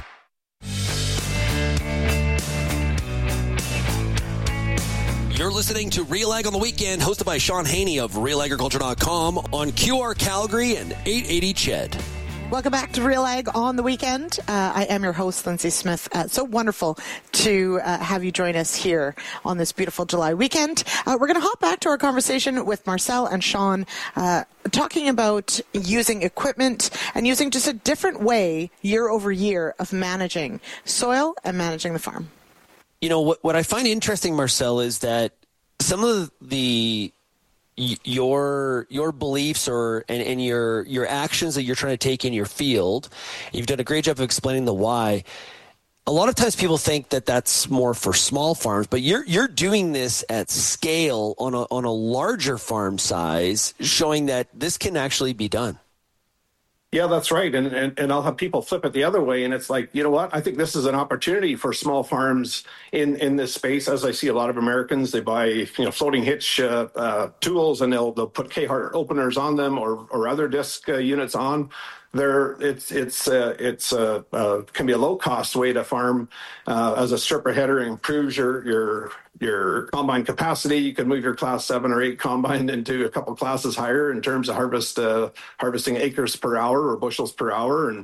Speaker 3: You're listening to Real Ag on the Weekend, hosted by Sean Haney of real agriculture dot com on Q R Calgary and eight eighty C H E D.
Speaker 4: Welcome back to Real Ag on the Weekend. Uh, I am your host, Lindsay Smith. Uh, so wonderful to uh, have you join us here on this beautiful July weekend. Uh, we're going to hop back to our conversation with Marcel and Sean, uh, talking about using equipment and using just a different way year over year of managing soil and managing the farm.
Speaker 3: You know, what, what I find interesting, Marcel, is that some of the your your beliefs or and, and your your actions that you're trying to take in your field, you've done a great job of explaining the why. A lot of times people think that that's more for small farms, but you're you're doing this at scale on a on a larger farm size, showing that this can actually be done.
Speaker 1: Yeah, that's right. And, and and I'll have people flip it the other way. And it's like, you know what? I think this is an opportunity for small farms in, in this space. As I see a lot of Americans, they buy, you know, floating hitch uh, uh, tools, and they'll they'll put K-Hart openers on them or or other disc uh, units on. There, it's it's uh, it's uh, uh, can be a low cost way to farm uh, as a stripper header. Improves your your your combine capacity. You can move your class seven or eight combine into a couple classes higher in terms of harvest uh, harvesting acres per hour or bushels per hour, and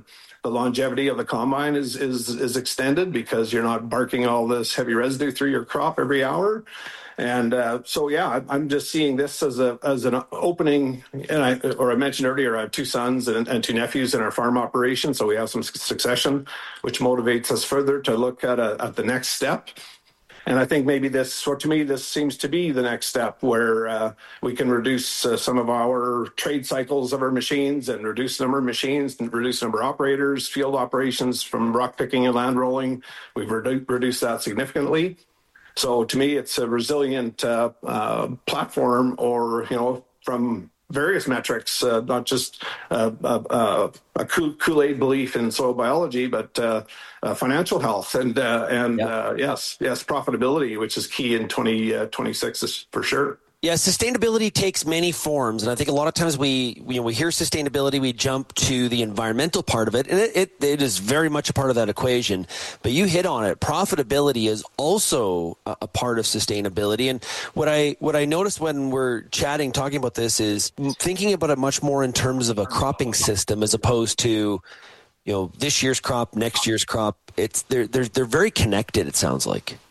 Speaker 1: the longevity of the combine is is is extended because you're not barking all this heavy residue through your crop every hour. And uh, so, yeah, I'm just seeing this as a as an opening. And I, or I mentioned earlier, I have two sons and, and two nephews in our farm operation, so we have some succession, which motivates us further to look at a, at the next step. And I think maybe this, or to me, this seems to be the next step where uh, we can reduce uh, some of our trade cycles of our machines and reduce the number of machines and reduce the number of operators, field operations from rock picking and land rolling. We've redu- reduced that significantly. So to me, it's a resilient uh, uh, platform, or, you know, from various metrics, uh, not just uh, uh, a Kool-Aid belief in soil biology, but uh, uh, financial health and, uh, and yeah. uh, yes, yes, profitability, which is key in twenty twenty-six for sure.
Speaker 3: Yeah, sustainability takes many forms, and I think a lot of times we we, you know, we hear sustainability, we jump to the environmental part of it, and it, it, it is very much a part of that equation. But you hit on it. Profitability is also a, a part of sustainability. And what I what I noticed when we're chatting, talking about this, is thinking about it much more in terms of a cropping system as opposed to, you know, this year's crop, next year's crop. It's they're they're they're very connected. It sounds like.